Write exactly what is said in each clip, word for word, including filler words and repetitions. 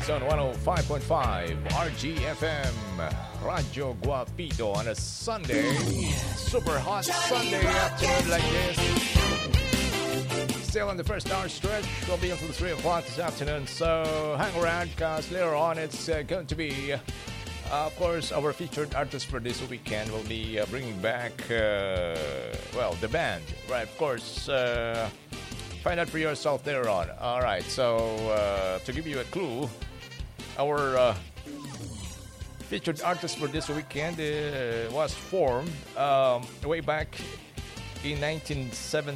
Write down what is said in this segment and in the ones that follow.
is on one oh five point five R G F M, Radyo Guapito on a Sunday, super hot Sunday afternoon like this. Still in the first hour stretch, we'll be until three o'clock this afternoon, so hang around because later on it's uh, going to be, uh, of course, our featured artist for this weekend will be uh, bringing back, uh, well, the band, right, of course. Uh, Find out for yourself later on. All right, so uh, to give you a clue, our uh, featured artist for this weekend uh, was formed um, way back in nineteen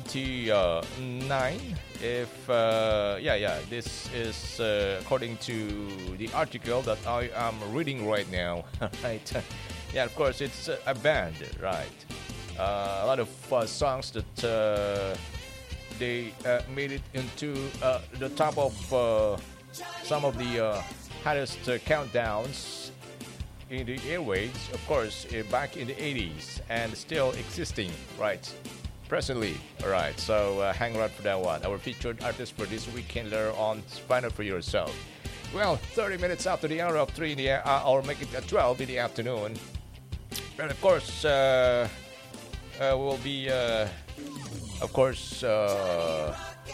seventy-nine. If uh, yeah, yeah, this is uh, according to the article that I am reading right now. Right? Yeah, of course, it's a band, right? Uh, a lot of uh, songs that. Uh, They uh, made it into uh, the top of uh, some of the uh, hottest uh, countdowns in the airwaves, of course, uh, back in the eighties and still existing, right, presently. All right, so uh, hang around for that one. Our featured artist for this weekend later on, find out for yourself. Well, thirty minutes after the hour of three in the uh, or make it at twelve in the afternoon. And of course, uh, uh, we'll be... Uh, Of course, uh,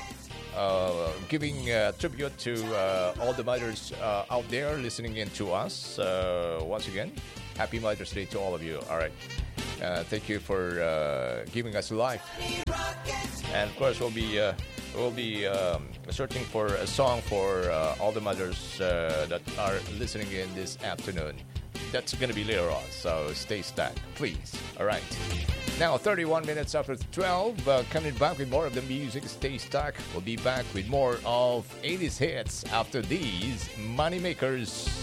uh, giving uh, tribute to uh, all the mothers uh, out there listening in to us. Uh, once again, happy Mother's Day to all of you. All right. Uh, thank you for uh, giving us life. And of course, we'll be uh, we'll be um, searching for a song for uh, all the mothers uh, that are listening in this afternoon. That's going to be later on, so stay stuck, please. All right. Now, thirty-one minutes after twelve, uh, coming back with more of the music. Stay stuck. We'll be back with more of eighties hits after these Moneymakers.